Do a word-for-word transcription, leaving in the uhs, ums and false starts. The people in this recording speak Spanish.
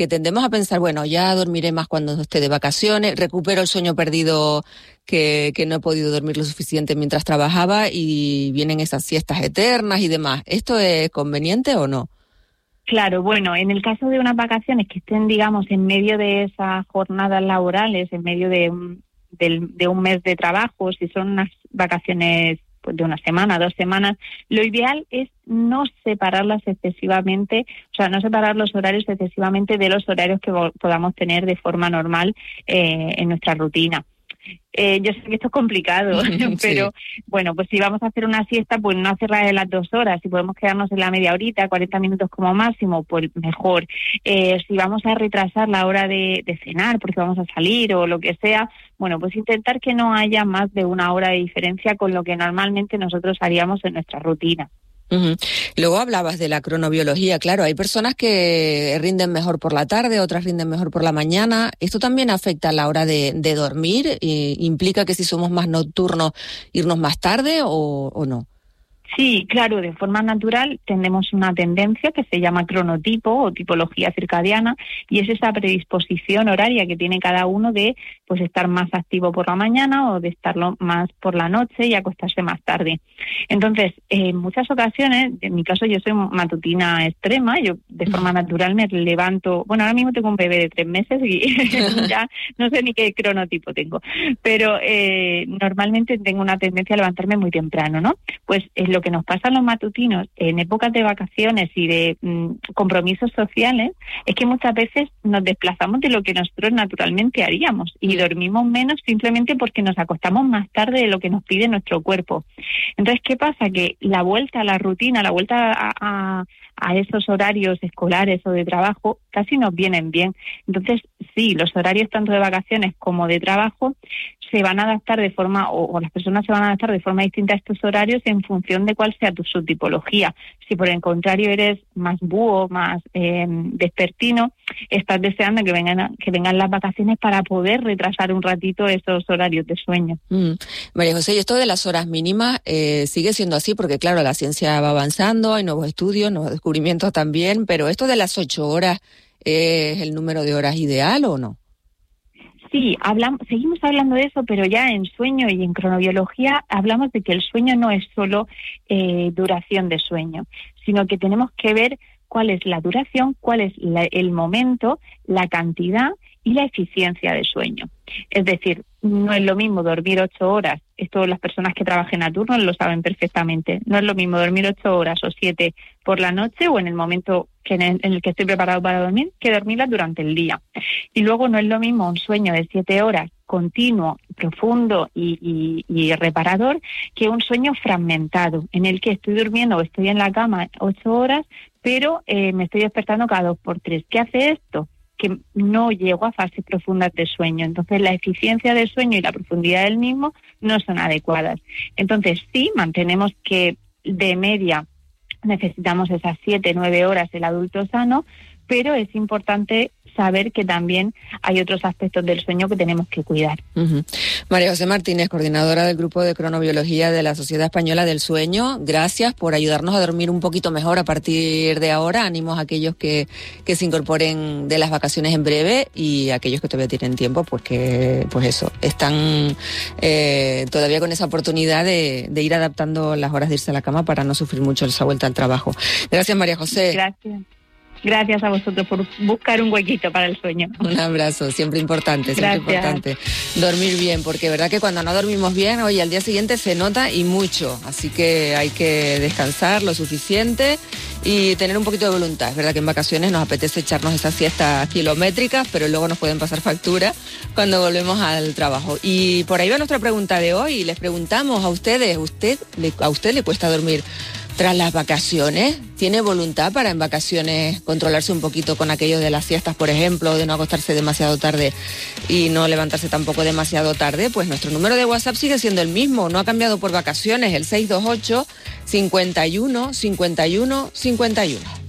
que tendemos a pensar, bueno, ya dormiré más cuando esté de vacaciones, recupero el sueño perdido que, que no he podido dormir lo suficiente mientras trabajaba y vienen esas siestas eternas y demás. ¿Esto es conveniente o no? Claro, bueno, en el caso de unas vacaciones que estén, digamos, en medio de esas jornadas laborales, en medio de un, de, de un mes de trabajo, si son unas vacaciones pues de una semana, dos semanas, lo ideal es no separarlas excesivamente, o sea, no separar los horarios excesivamente de los horarios que podamos tener de forma normal eh, en nuestra rutina. Eh, yo sé que esto es complicado, pero sí. Bueno, pues si vamos a hacer una siesta, pues no hacerla de las dos horas. Si podemos quedarnos en la media horita, cuarenta minutos como máximo, pues mejor. Eh, si vamos a retrasar la hora de, de cenar porque vamos a salir o lo que sea, bueno, pues intentar que no haya más de una hora de diferencia con lo que normalmente nosotros haríamos en nuestra rutina. Uh-huh. Luego hablabas de la cronobiología, claro, hay personas que rinden mejor por la tarde, otras rinden mejor por la mañana. ¿Esto también afecta a la hora de, de dormir? ¿E implica que si somos más nocturnos, irnos más tarde o, o no? Sí, claro, de forma natural tenemos una tendencia que se llama cronotipo o tipología circadiana y es esa predisposición horaria que tiene cada uno de pues estar más activo por la mañana o de estarlo más por la noche y acostarse más tarde. Entonces, en muchas ocasiones, en mi caso yo soy matutina extrema, yo de forma natural me levanto, bueno, ahora mismo tengo un bebé de tres meses y ya no sé ni qué cronotipo tengo, pero eh, normalmente tengo una tendencia a levantarme muy temprano, ¿no? Pues es lo que nos pasa a los matutinos en épocas de vacaciones y de mmm, compromisos sociales es que muchas veces nos desplazamos de lo que nosotros naturalmente haríamos y dormimos menos simplemente porque nos acostamos más tarde de lo que nos pide nuestro cuerpo. Entonces, ¿qué pasa? Que la vuelta a la rutina, la vuelta a, a, a esos horarios escolares o de trabajo casi nos vienen bien. Entonces, sí, los horarios tanto de vacaciones como de trabajo se van a adaptar de forma, o, o las personas se van a adaptar de forma distinta a estos horarios en función de cuál sea tu su tipología. Si por el contrario eres más búho, más eh, despertino, estás deseando que vengan que vengan las vacaciones para poder retrasar un ratito esos horarios de sueño. Mm. María José, y esto de las horas mínimas eh, sigue siendo así porque claro, la ciencia va avanzando, hay nuevos estudios, nuevos descubrimientos también, pero esto de las ocho horas ¿es el número de horas ideal o no? Sí, hablamos, seguimos hablando de eso, pero ya en sueño y en cronobiología hablamos de que el sueño no es solo eh, duración de sueño, sino que tenemos que ver cuál es la duración, cuál es la, el momento, la cantidad y la eficiencia de sueño. Es decir, no es lo mismo dormir ocho horas, esto las personas que trabajen a turno lo saben perfectamente, no es lo mismo dormir ocho horas o siete por la noche o en el momento que en, el, en el que estoy preparado para dormir que dormirla durante el día. Y luego no es lo mismo un sueño de siete horas continuo, profundo y, y, y reparador que un sueño fragmentado en el que estoy durmiendo o estoy en la cama ocho horas pero eh, me estoy despertando cada dos por tres. ¿Qué hace esto? Que no llego a fases profundas de sueño. Entonces, la eficiencia del sueño y la profundidad del mismo no son adecuadas. Entonces, sí, mantenemos que de media necesitamos esas siete, nueve horas el adulto sano, pero es importante saber que también hay otros aspectos del sueño que tenemos que cuidar. Uh-huh. María José Martínez, coordinadora del Grupo de Cronobiología de la Sociedad Española del Sueño, gracias por ayudarnos a dormir un poquito mejor a partir de ahora. Ánimos a aquellos que, que se incorporen de las vacaciones en breve y a aquellos que todavía tienen tiempo, pues que, pues eso, están eh, todavía con esa oportunidad de, de ir adaptando las horas de irse a la cama para no sufrir mucho esa vuelta al trabajo. Gracias, María José. Gracias. Gracias a vosotros por buscar un huequito para el sueño. Un abrazo, siempre importante, siempre Gracias. importante. Dormir bien, porque verdad que cuando no dormimos bien, oye, al día siguiente se nota y mucho. Así que hay que descansar lo suficiente y tener un poquito de voluntad. Es verdad que en vacaciones nos apetece echarnos esas siestas kilométricas, pero luego nos pueden pasar factura cuando volvemos al trabajo. Y por ahí va nuestra pregunta de hoy. Les preguntamos a ustedes, ¿usted, ¿a usted le cuesta dormir tras las vacaciones? ¿Tiene voluntad para en vacaciones controlarse un poquito con aquello de las siestas, por ejemplo, de no acostarse demasiado tarde y no levantarse tampoco demasiado tarde? Pues nuestro número de WhatsApp sigue siendo el mismo, no ha cambiado por vacaciones, el seis dos ocho, cincuenta y uno, cincuenta y uno, cincuenta y uno.